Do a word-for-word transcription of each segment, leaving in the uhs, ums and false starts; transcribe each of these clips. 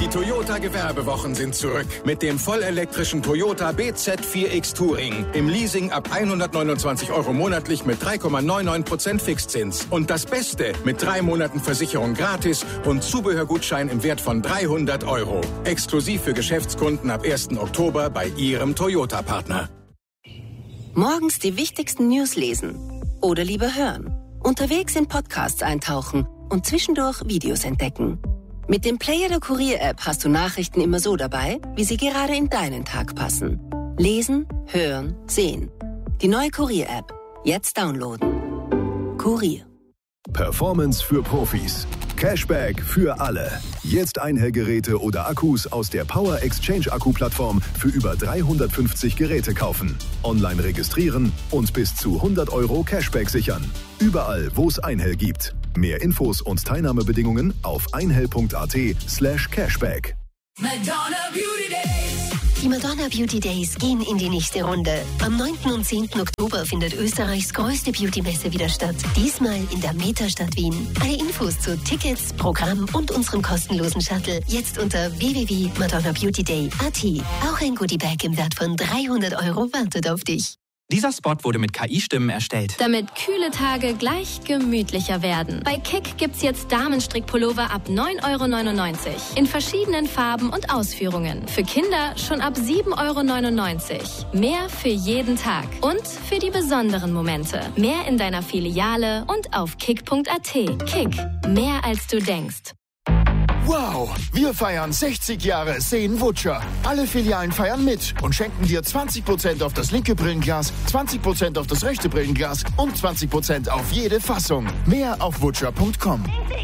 Toyota Gewerbewochen sind zurück. Mit dem vollelektrischen Toyota B Z vier X Touring. Im Leasing ab hundertneunundzwanzig Euro monatlich mit drei Komma neunundneunzig Prozent Fixzins. Und das Beste, mit drei Monaten Versicherung gratis und Zubehörgutschein im Wert von dreihundert Euro. Exklusiv für Geschäftskunden ab ersten Oktober bei Ihrem Toyota-Partner. Morgens die wichtigsten News lesen. Oder lieber hören. Unterwegs in Podcasts eintauchen und zwischendurch Videos entdecken. Mit dem Player der Kurier-App hast du Nachrichten immer so dabei, wie sie gerade in deinen Tag passen. Lesen, hören, sehen. Die neue Kurier-App. Jetzt downloaden. Kurier. Performance für Profis. Cashback für alle. Jetzt Einhellgeräte oder Akkus aus der Power Exchange Akku-Plattform für über dreihundertfünfzig Geräte kaufen. Online registrieren und bis zu hundert Euro Cashback sichern. Überall, wo es Einhell gibt. Mehr Infos und Teilnahmebedingungen auf einhell.at slash cashback. Madonna Beauty Days. Die Madonna Beauty Days gehen in die nächste Runde. Am neunten und zehnten Oktober findet Österreichs größte Beauty-Messe wieder statt. Diesmal in der Metastadt Wien. Alle Infos zu Tickets, Programm und unserem kostenlosen Shuttle jetzt unter w w w punkt madonna beauty day punkt a t. Auch ein Goodiebag im Wert von dreihundert Euro wartet auf dich. Dieser Spot wurde mit K I-Stimmen erstellt. Damit kühle Tage gleich gemütlicher werden. Bei Kick gibt's jetzt Damenstrickpullover ab neun Euro neunundneunzig. In verschiedenen Farben und Ausführungen. Für Kinder schon ab sieben Euro neunundneunzig. Mehr für jeden Tag. Und für die besonderen Momente. Mehr in deiner Filiale und auf kick punkt a t. Kick. Mehr als du denkst. Wow, wir feiern sechzig Jahre Seen-Wutscher. Alle Filialen feiern mit und schenken dir zwanzig Prozent auf das linke Brillenglas, zwanzig Prozent auf das rechte Brillenglas und zwanzig Prozent auf jede Fassung. Mehr auf wutscher punkt com.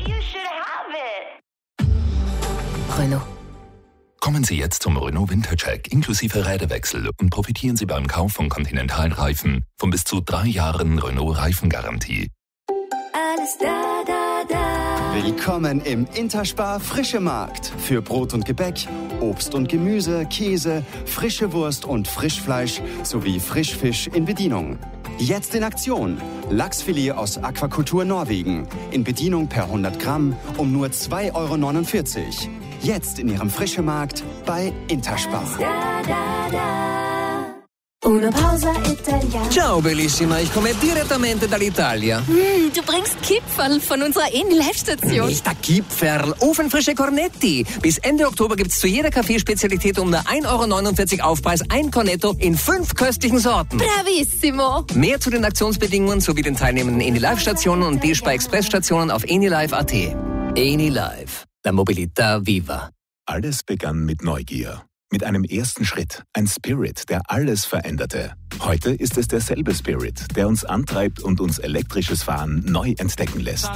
Renault. Kommen Sie jetzt zum Renault Wintercheck inklusive Räderwechsel und profitieren Sie beim Kauf von Continental-Reifen von bis zu drei Jahren Renault-Reifengarantie. Alles da, da, da. Willkommen im Interspar Frische Markt. Für Brot und Gebäck, Obst und Gemüse, Käse, frische Wurst und Frischfleisch sowie Frischfisch in Bedienung. Jetzt in Aktion. Lachsfilet aus Aquakultur Norwegen. In Bedienung per hundert Gramm um nur zwei Euro neunundvierzig. Jetzt in Ihrem Frische Markt bei Interspar. Da, da, da. Una pausa italiana. Ciao bellissima, ich komme direttamente dall'Italia. Mm, du bringst Kipferl von unserer Eni-Live-Station. Nicht der Kipferl, ofenfrische Cornetti. Bis Ende Oktober gibt's zu jeder Kaffeespezialität um nur ein Euro neunundvierzig Aufpreis ein Cornetto in fünf köstlichen Sorten. Bravissimo. Mehr zu den Aktionsbedingungen sowie den teilnehmenden Eni-Live-Stationen und D-Spar Express-Stationen auf enilive punkt a t. Eni-Live, la mobilità viva. Alles begann mit Neugier. Mit einem ersten Schritt, ein Spirit, der alles veränderte. Heute ist es derselbe Spirit, der uns antreibt und uns elektrisches Fahren neu entdecken lässt.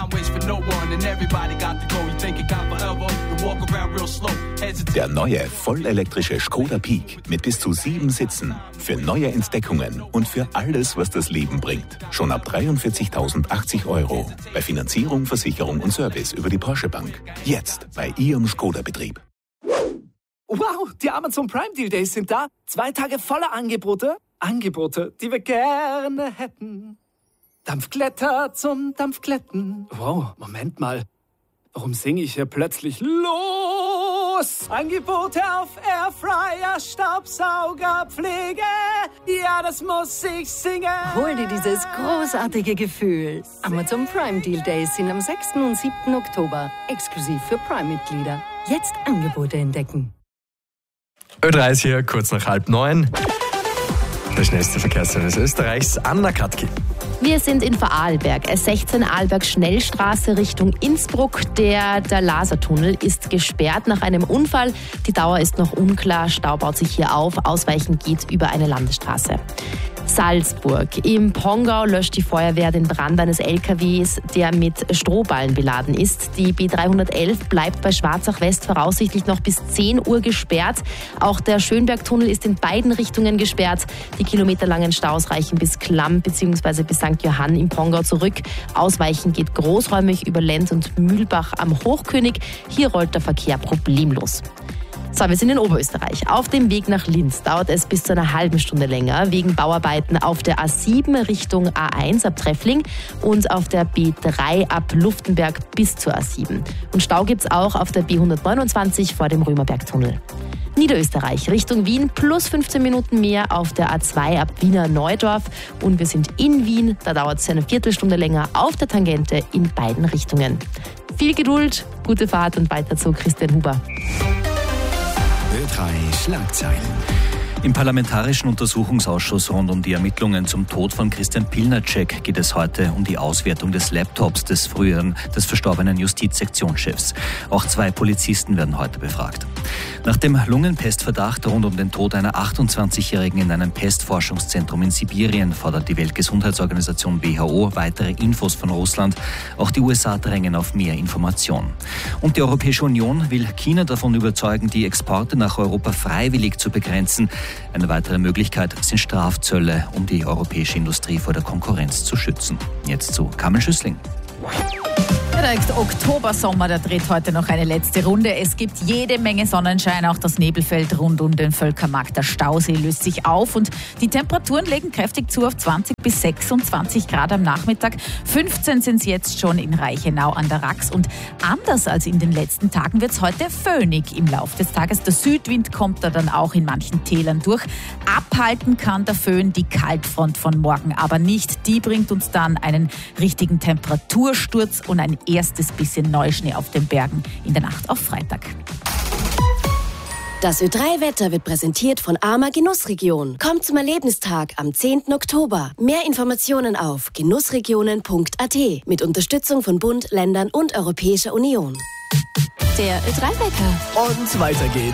Der neue, vollelektrische Skoda Peak mit bis zu sieben Sitzen. Für neue Entdeckungen und für alles, was das Leben bringt. Schon ab dreiundvierzigtausendachtzig Euro. Bei Finanzierung, Versicherung und Service über die Porsche Bank. Jetzt bei Ihrem Skoda-Betrieb. Wow, die Amazon Prime Deal Days sind da. Zwei Tage voller Angebote. Angebote, die wir gerne hätten. Dampfkletter zum Dampfkletten. Wow, Moment mal. Warum singe ich hier plötzlich los? Angebote auf Airfryer, Staubsauger, Pflege. Ja, das muss ich singen. Hol dir dieses großartige Gefühl. Amazon Prime Deal Days sind am sechsten und siebten Oktober. Exklusiv für Prime-Mitglieder. Jetzt Angebote entdecken. Ö drei ist hier, kurz nach halb neun. Der schnellste Verkehrsservice Österreichs, Anna Katki. Wir sind in Vorarlberg, S sechzehn Arlberg Schnellstraße Richtung Innsbruck. Der, der Lasertunnel ist gesperrt nach einem Unfall. Die Dauer ist noch unklar. Stau baut sich hier auf. Ausweichen geht über eine Landesstraße. Salzburg. Im Pongau löscht die Feuerwehr den Brand eines L K Ws, der mit Strohballen beladen ist. Die B dreihundertelf bleibt bei Schwarzach West voraussichtlich noch bis zehn Uhr gesperrt. Auch der Schönbergtunnel ist in beiden Richtungen gesperrt. Die kilometerlangen Staus reichen bis Klamm bzw. bis Sankt Johann im Pongau zurück. Ausweichen geht großräumig über Lenz und Mühlbach am Hochkönig. Hier rollt der Verkehr problemlos. So, wir sind in Oberösterreich. Auf dem Weg nach Linz dauert es bis zu einer halben Stunde länger wegen Bauarbeiten auf der A sieben Richtung A eins ab Treffling und auf der B drei ab Luftenberg bis zur A sieben. Und Stau gibt es auch auf der B hundertneunundzwanzig vor dem Römerbergtunnel. Niederösterreich Richtung Wien plus fünfzehn Minuten mehr auf der A zwei ab Wiener Neudorf. Und wir sind in Wien, da dauert es eine Viertelstunde länger auf der Tangente in beiden Richtungen. Viel Geduld, gute Fahrt und weiter zu Christian Huber. Ö drei Schlagzeilen. Im Parlamentarischen Untersuchungsausschuss rund um die Ermittlungen zum Tod von Christian Pilnacek geht es heute um die Auswertung des Laptops des früheren, des verstorbenen Justizsektionschefs. Auch zwei Polizisten werden heute befragt. Nach dem Lungenpestverdacht rund um den Tod einer achtundzwanzigjährigen in einem Pestforschungszentrum in Sibirien fordert die Weltgesundheitsorganisation W H O weitere Infos von Russland. Auch die U S A drängen auf mehr Information. Und die Europäische Union will China davon überzeugen, die Exporte nach Europa freiwillig zu begrenzen. Eine weitere Möglichkeit sind Strafzölle, um die europäische Industrie vor der Konkurrenz zu schützen. Jetzt zu Carmen Schüssling. Der Oktobersommer, der dreht heute noch eine letzte Runde. Es gibt jede Menge Sonnenschein, auch das Nebelfeld rund um den Völkermarkt. Der Stausee löst sich auf und die Temperaturen legen kräftig zu auf zwanzig bis sechsundzwanzig Grad am Nachmittag. fünfzehn sind es jetzt schon in Reichenau an der Rax. Und anders als in den letzten Tagen wird es heute föhnig im Laufe des Tages. Der Südwind kommt da dann auch in manchen Tälern durch. Abhalten kann der Föhn die Kaltfront von morgen aber nicht. Die bringt uns dann einen richtigen Temperatursturz und ein erstes bisschen Neuschnee auf den Bergen in der Nacht auf Freitag. Das Ö drei Wetter wird präsentiert von Arma Genussregion. Kommt zum Erlebnistag am zehnten Oktober. Mehr Informationen auf genussregionen punkt a t mit Unterstützung von Bund, Ländern und Europäischer Union. Der Ö drei Wecker. Und weiter geht's.